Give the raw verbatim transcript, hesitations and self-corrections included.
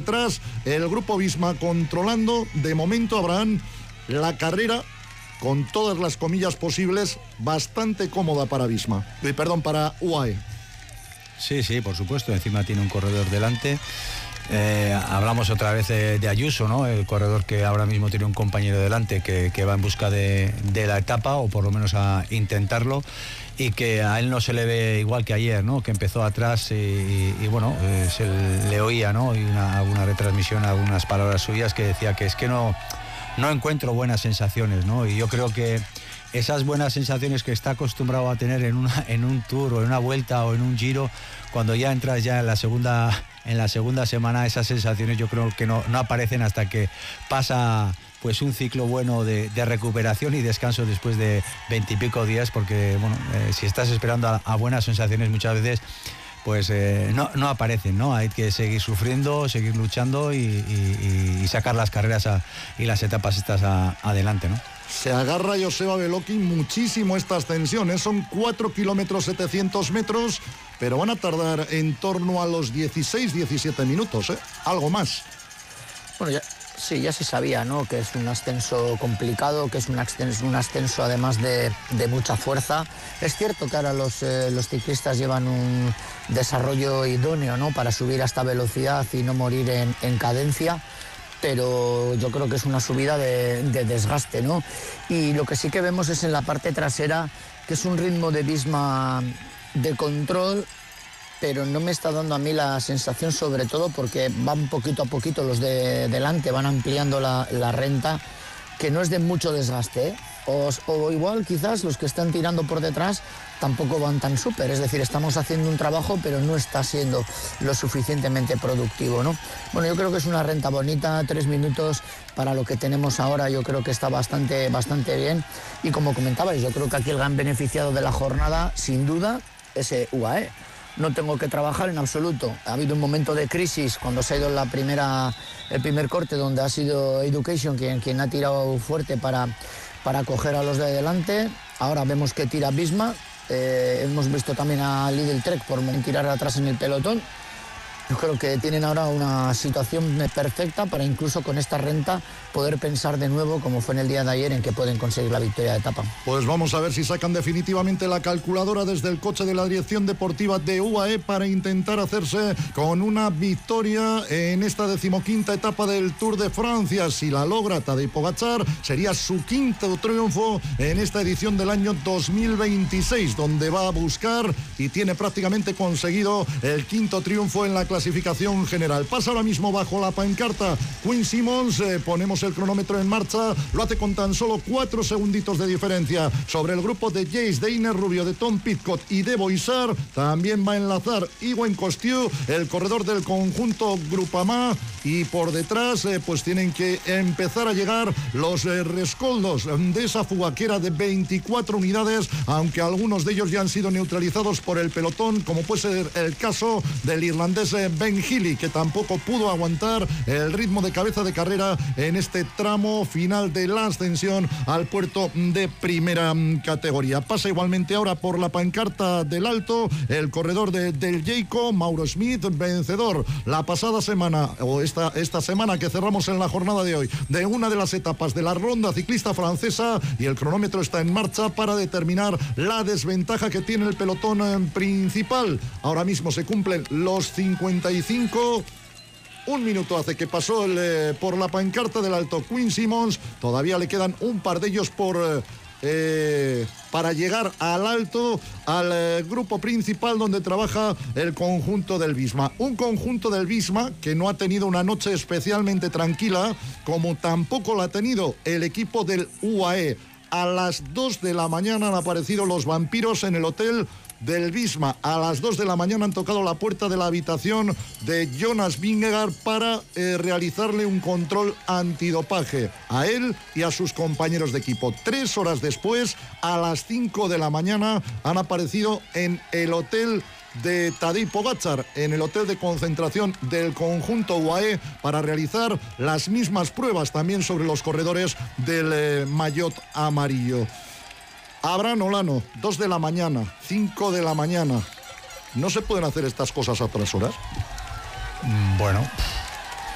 detrás el grupo Visma controlando de momento, Abraham, la carrera con todas las comillas posibles, bastante cómoda para Visma, eh, perdón, para U A E. Sí, sí, por supuesto, encima tiene un corredor delante. Eh, hablamos otra vez de, de Ayuso, ¿no? El corredor que ahora mismo tiene un compañero delante que, que va en busca de, de la etapa, o por lo menos a intentarlo, y que a él no se le ve igual que ayer, ¿no? Que empezó atrás y, y, y bueno, eh, se le oía, ¿no? Y una, una retransmisión, algunas palabras suyas que decía que es que no, no encuentro buenas sensaciones, ¿no? Y yo creo que esas buenas sensaciones que está acostumbrado a tener en una en un tour o en una vuelta o en un giro, cuando ya entras ya en la segunda en la segunda semana, esas sensaciones yo creo que no, no aparecen hasta que pasa pues un ciclo bueno de, de recuperación y descanso después de veintipico días, porque bueno, eh, si estás esperando a, a buenas sensaciones muchas veces pues eh, no, no aparecen, ¿no? Hay que seguir sufriendo, seguir luchando y, y, y sacar las carreras a, y las etapas estas a, adelante, ¿no? Se agarra Joseba Beloki muchísimo esta ascensión, ¿eh? Son cuatro kilómetros setecientos metros, pero van a tardar en torno a los dieciséis, diecisiete minutos, ¿eh? Algo más. Bueno, ya, sí, ya se sabía, ¿no? Que es un ascenso complicado, que es un ascenso, un ascenso además de, de mucha fuerza. Es cierto que ahora los, eh, los ciclistas llevan un desarrollo idóneo, ¿no? Para subir a esta velocidad y no morir en, en cadencia, pero yo creo que es una subida de, de desgaste, ¿no? Y lo que sí que vemos es en la parte trasera, que es un ritmo de Visma de control, pero no me está dando a mí la sensación, sobre todo porque van poquito a poquito los de delante, van ampliando la, la renta, que no es de mucho desgaste, ¿eh? O, o igual quizás los que están tirando por detrás tampoco van tan súper, es decir, estamos haciendo un trabajo pero no está siendo lo suficientemente productivo, ¿no? Bueno, yo creo que es una renta bonita, tres minutos para lo que tenemos ahora, yo creo que está bastante, bastante bien, y como comentabais, yo creo que aquí el gran beneficiado de la jornada, sin duda, es U A E. No tengo que trabajar en absoluto. Ha habido un momento de crisis cuando se ha ido la primera, el primer corte, donde ha sido Education quien, quien ha tirado fuerte para, para coger a los de delante. Ahora vemos que tira Visma. Eh, hemos visto también a Lidl Trek por tirar atrás en el pelotón. Yo creo que tienen ahora una situación perfecta para incluso con esta renta poder pensar de nuevo, como fue en el día de ayer, en que pueden conseguir la victoria de etapa. Pues vamos a ver si sacan definitivamente la calculadora desde el coche de la Dirección Deportiva de U A E para intentar hacerse con una victoria en esta decimoquinta etapa del Tour de Francia. Si la logra Tadej Pogačar, sería su quinto triunfo en esta edición del año dos mil veintiséis, donde va a buscar y tiene prácticamente conseguido el quinto triunfo en la clasificación general. Pasa ahora mismo bajo la pancarta Quinn Simmons, eh, ponemos el cronómetro en marcha, lo hace con tan solo cuatro segunditos de diferencia sobre el grupo de Jace, de Iner Rubio, de Tom Pidcock y de Boisar. También va a enlazar Ewan Costiu, el corredor del conjunto Groupama, y por detrás eh, pues tienen que empezar a llegar los eh, rescoldos de esa fuga que era de veinticuatro unidades, aunque algunos de ellos ya han sido neutralizados por el pelotón, como puede ser el caso del irlandés eh, Ben Healy, que tampoco pudo aguantar el ritmo de cabeza de carrera en este tramo final de la ascensión al puerto de primera categoría. Pasa igualmente ahora por la pancarta del Alto el corredor de, del Jayco, Mauro Smith, vencedor la pasada semana, o esta, esta semana que cerramos en la jornada de hoy, de una de las etapas de la ronda ciclista francesa, y el cronómetro está en marcha para determinar la desventaja que tiene el pelotón principal. Ahora mismo se cumplen los cincuenta y cinco. Un minuto hace que pasó el, eh, por la pancarta del Alto Quinn Simmons. Todavía le quedan un par de ellos por eh, eh, para llegar al Alto, al eh, grupo principal donde trabaja el conjunto del Visma. Un conjunto del Visma que no ha tenido una noche especialmente tranquila, como tampoco la ha tenido el equipo del U A E. A las dos de la mañana han aparecido los vampiros en el hotel del Visma. A las dos de la mañana han tocado la puerta de la habitación de Jonas Vingegaard para eh, realizarle un control antidopaje a él y a sus compañeros de equipo. Tres horas después, a las cinco de la mañana, han aparecido en el hotel de Tadej Pogačar, en el hotel de concentración del conjunto U A E, para realizar las mismas pruebas también sobre los corredores del eh, maillot amarillo. Abraham Olano, dos de la mañana, cinco de la mañana. ¿No se pueden hacer estas cosas a otras horas? Bueno,